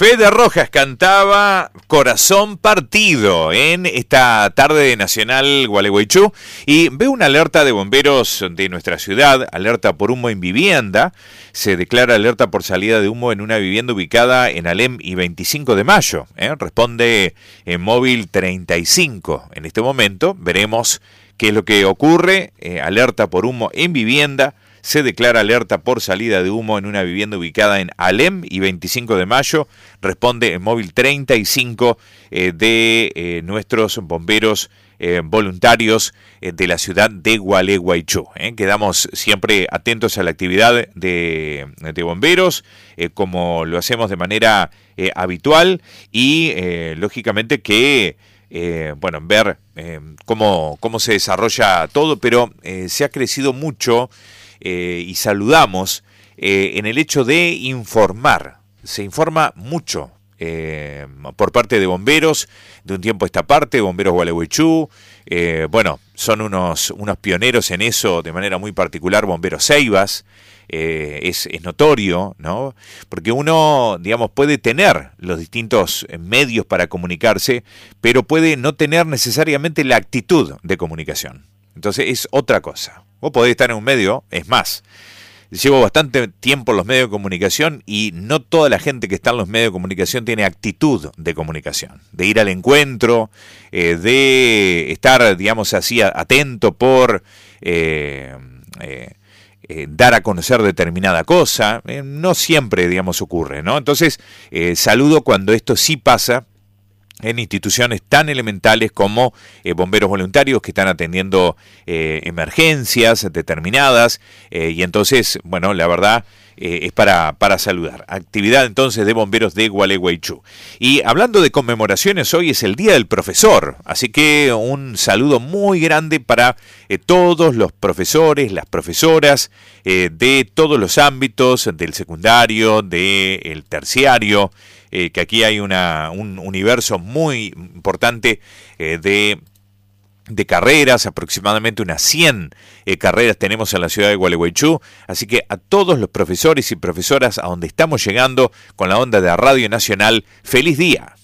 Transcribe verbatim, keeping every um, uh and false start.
Fede Rojas cantaba Corazón Partido en esta tarde de Nacional Gualeguaychú y veo una alerta de bomberos de nuestra ciudad, alerta por humo en vivienda. Se declara alerta por salida de humo en una vivienda ubicada en Alem y veinticinco de mayo. ¿eh? Responde en móvil treinta y cinco. En este momento veremos qué es lo que ocurre. Eh, alerta por humo en vivienda. Se declara alerta por salida de humo en una vivienda ubicada en Alem y veinticinco de mayo. Responde en móvil treinta y cinco eh, de eh, nuestros bomberos eh, voluntarios eh, de la ciudad de Gualeguaychú. Eh. Quedamos siempre atentos a la actividad de, de bomberos, eh, como lo hacemos de manera eh, habitual y eh, lógicamente que... Eh, bueno, ver eh, cómo, cómo se desarrolla todo, pero eh, se ha crecido mucho eh, y saludamos eh, en el hecho de informar. Se informa mucho eh, por parte de bomberos, de un tiempo a esta parte, Bomberos Gualeguaychú, eh, bueno, son unos, unos pioneros en eso de manera muy particular, Bomberos Ceibas. Eh, es, es notorio, ¿no? Porque uno, digamos, puede tener los distintos medios para comunicarse, pero puede no tener necesariamente la actitud de comunicación. Entonces es otra cosa. Vos podés estar en un medio, es más, llevo bastante tiempo en los medios de comunicación y no toda la gente que está en los medios de comunicación tiene actitud de comunicación, de ir al encuentro, eh, de estar, digamos así, atento por... Eh, eh, Eh, dar a conocer determinada cosa, eh, no siempre, digamos, ocurre, ¿no? Entonces, eh, saludo cuando esto sí pasa en instituciones tan elementales como eh, bomberos voluntarios que están atendiendo eh, emergencias determinadas, eh, y entonces, bueno, la verdad... Eh, es para, para saludar. Actividad entonces de bomberos de Gualeguaychú. Y hablando de conmemoraciones, hoy es el Día del Profesor, así que un saludo muy grande para eh, todos los profesores, las profesoras eh, de todos los ámbitos, del secundario, del terciario, eh, que aquí hay una, un universo muy importante eh, de... de carreras, aproximadamente unas cien eh, carreras tenemos en la ciudad de Gualeguaychú, así que a todos los profesores y profesoras a donde estamos llegando con la onda de Radio Nacional, ¡feliz día!